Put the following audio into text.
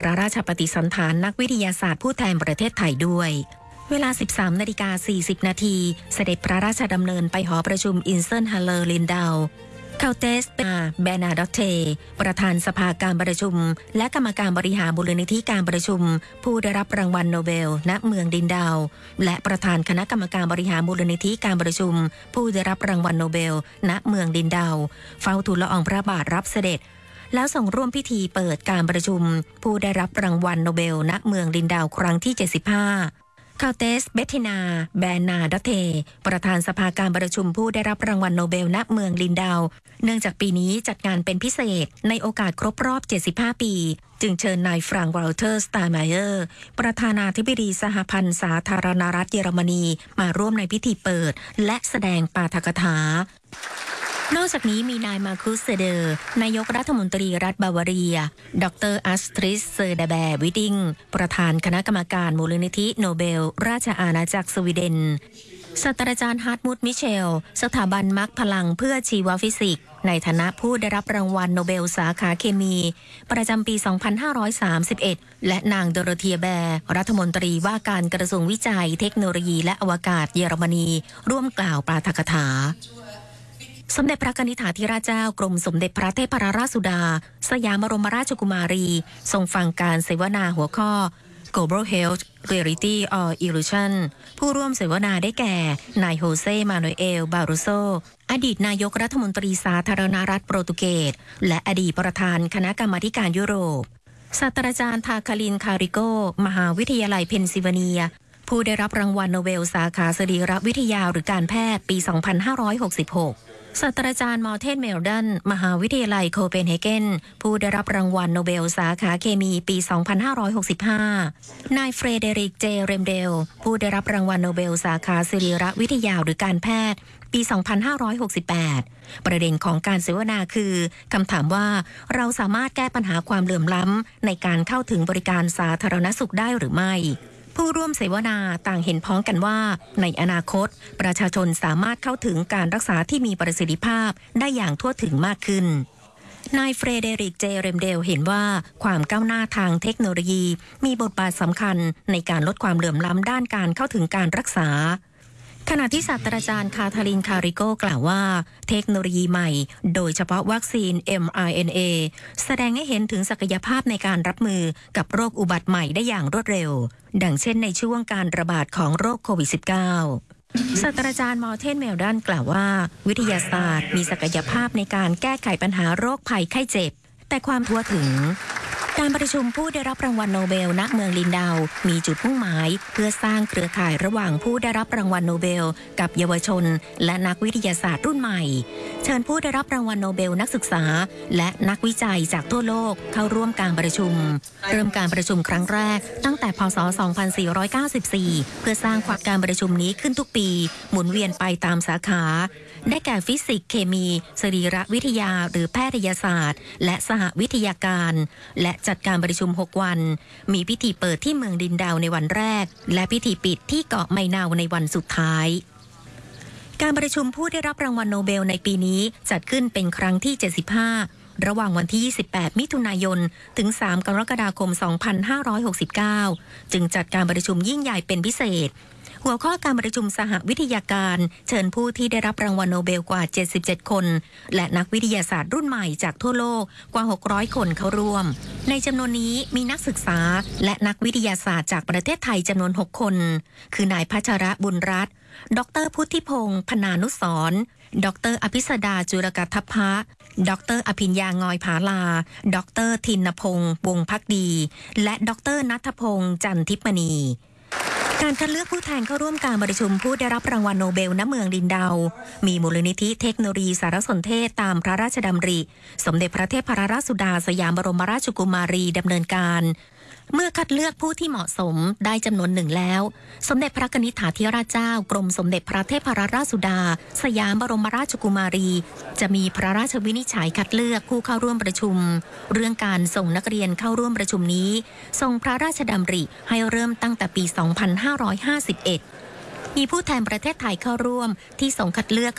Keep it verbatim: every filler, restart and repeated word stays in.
พระราชปฏิสันถานนักวิทยาศาสตร์ผู้แทนประเทศไทยด้วยเวลา สิบสามนาฬิกาสี่สิบนาทีเสด็จพระราชดำเนินไปหอประชุมอินเซนฮัลเลอร์ลินดาวเคาเตสเปาแบนาดอตเทประธานสภาการประชุมและกรรมการบริหารมูลนิธิการประชุมผู้ได้รับรางวัลโนเบลณเมืองดินดาวและประธานคณะกรรมการบริหารมูลนิธิการประชุมผู้ได้รับรางวัลโนเบลณเมืองดินดาวเฝ้าทูลละอองพระบาทรับเสด็จแล้วส่งร่วมพิธีเปิดการประชุมผู้ได้รับรางวัลโนเบลณเมืองดินดาวครั้งที่เจ็ดสิบห้าคาเตสเบตินาแบนนาดอเทประธานสภาการประชุมผู้ได้รับรางวัลโนเบลณเมืองลินดาวเนื่องจากปีนี้จัดงานเป็นพิเศษในโอกาสครบรอบเจ็ดสิบห้าปีจึงเชิญนายฟรังก์ วอลเตอร์ สไตน์ไมเออร์ประธานาธิบดีสหพันธ์สาธารณรัฐเยอรมนีมาร่วมในพิธีเปิดและแสดงปาฐกถานอกจากนี้มีนายมาคุสเซเดอร์นายกรัฐมนตรีรัฐบาวาเรียดรอัสทริสเซอร์ดาแบร์วิดิงประธานคณะกรรมการมูลนิธิโนเบลราชอาณาจักรสวีเดนศาสตราจารย์ฮาร์ทมุตมิเชลสถาบันมรรคพลังเพื่อชีวฟิสิกส์ในฐานะผู้ได้รับรางวัลโนเบลสาขาเคมีประจำปี สองพันห้าร้อยสามสิบเอ็ด และนางโดโรเธียแบร์รัฐมนตรีว่าการกระทรวงวิจัยเทคโนโลยีและอวกาศเยอรมนีร่วมกล่าวปาฐกถาสมเด็จพระกนิษฐาธิราชเจ้ากรมสมเด็จพระเทพรัตนราชสุดาสยามบรมราชกุมารีทรงฟังการเสวนาหัวข้อ Global Health Reality or Illusion ผู้ร่วมเสวนาได้แก่นายโฮเซมานูเอลบารุโซอดีตนายกรัฐมนตรีสาธารณรัฐโปรตุเกสและอดีตประธานคณะกรรมาธิการยุโรปศาสตราจารย์ทาคาลินคาริโกมหาวิทยาลัยเพนซิลเวเนียผู้ได้รับรางวัลโนเบลสาขาสรีรวิทยาหรือการแพทย์ปี สองพันห้าร้อยหกสิบหกศาสตราจารย์มอร์เทนเมลดันมหาวิทยาลัยโคเปนเฮเกนผู้ได้รับรางวัลโนเบลสาขาเคมีปี สองพันห้าร้อยหกสิบห้านายเฟรเดริกเจเรมเดลผู้ได้รับรางวัลโนเบลสาขาสรีรวิทยาหรือการแพทย์ปี สองพันห้าร้อยหกสิบแปดประเด็นของการเสวนาคือคำถามว่าเราสามารถแก้ปัญหาความเหลื่อมล้ำในการเข้าถึงบริการสาธารณสุขได้หรือไม่ผู้ร่วมเสวนาต่างเห็นพ้องกันว่าในอนาคตประชาชนสามารถเข้าถึงการรักษาที่มีประสิทธิภาพได้อย่างทั่วถึงมากขึ้นนายเฟรเดริกเจเรมเดลเห็นว่าความก้าวหน้าทางเทคโนโลยีมีบทบาทสำคัญในการลดความเหลื่อมล้ำด้านการเข้าถึงการรักษาขณะที่ศาสตราจารย์คาทาลินคาริโกกล่าวว่าเทคโนโลยีใหม่โดยเฉพาะวัคซีน เอ็ม อาร์ เอ็น เอ แสดงให้เห็นถึงศักยภาพในการรับมือกับโรคอุบัติใหม่ได้อย่างรวดเร็วดังเช่นในช่วงการระบาดของโรคโควิด สิบเก้า ศาสตราจารย์มอร์เทนเมลดันกล่าวว่าวิทยาศาสตร์มีศักยภาพในการแก้ไขปัญหาโรคภัยไข้เจ็บแต่ความทั่วถึงการประชุมผู้ได้รับรางวัลโนเบลณเมืองลินดาวมีจุดมุ่งหมายเพื่อสร้างเครือข่ายระหว่างผู้ได้รับรางวัลโนเบลกับเยาวชนและนักวิทยาศาสตร์รุ่นใหม่เชิญผู้ได้รับรางวัลโนเบลนักศึกษาและนักวิจัยจากทั่วโลกเข้าร่วมการประชุมเริ่มการประชุมครั้งแรกตั้งแต่พ.ศ. สองพันสี่ร้อยเก้าสิบสี่เพื่อสร้างความการประชุมนี้ขึ้นทุกปีหมุนเวียนไปตามสาขาได้แก่ฟิสิกส์เคมีสรีรวิทยาหรือแพทยศาสตร์และสหวิทยาการและจัดการประชุมหกวันมีพิธีเปิดที่เมืองดินดาวในวันแรกและพิธีปิดที่เกาะไมนาวในวันสุดท้ายการประชุมผู้ได้รับรางวัลโนเบลในปีนี้จัดขึ้นเป็นครั้งที่เจ็ดสิบห้าระหว่างวันที่ยี่สิบแปดมิถุนายนถึงสามกรกฎาคมสองพันห้าร้อยหกสิบเก้าจึงจัดการประชุมยิ่งใหญ่เป็นพิเศษหัวข้อการประชุมสหวิทยาการเชิญผู้ที่ได้รับรางวัลโนเบลกว่าเจ็ดสิบเจ็ดคนและนักวิทยาศาสตร์รุ่นใหม่จากทั่วโลกกว่าหกร้อยคนเข้าร่วมในจำนวนนี้มีนักศึกษาและนักวิทยาศาสตร์จากประเทศไทยจำนวนหกคนคือนายพัชระบุญรัตน์ดรพุทธิพงศ์พนานุสรณ์ดรอภิสดาจุรกัทพะดรอภิญญางอยผาลาดรทินพงศ์วงศ์ภักดีและดรณัฐพงศ์จันทิพมณีการคัดเลือกผู้แทนเข้าร่วมการประชุมผู้ได้รับรางวัลโนเบลณเมืองลินดาวมีมูลนิธิเทคโนโลยีสารสนเทศตามพระราชดำริสมเด็จพระเทพรัตนราชสุดาสยามบรมราชกุมารีดำเนินการเมื่อคัดเลือกผู้ที่เหมาะสมได้จำนวนหนึ่งแล้วสมเด็จพระกนิษฐาธิราชเจ้ากรมสมเด็จพระเทพรัตนราชสุดาสยามบรมราชกุมารีจะมีพระราชวินิจฉัยคัดเลือกผู้เข้าร่วมประชุมเรื่องการส่งนักเรียนเข้าร่วมประชุมนี้ทรงพระราชดำริให้เริ่มตั้งแต่ปี สองพันห้าร้อยห้าสิบเอ็ดมีผู้แทนประเทศไทยเข้าร่วมที่ส่งคัดเลือก